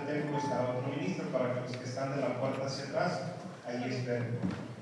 templo está otro ministro para que los que están de la puerta hacia atrás, ahí esperen.